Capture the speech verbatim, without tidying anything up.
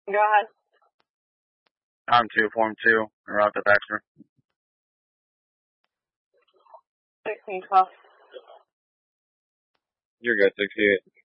Go ahead. I'm two, form two, route to Baxter. sixteen twelve. You're good, sixty-eight.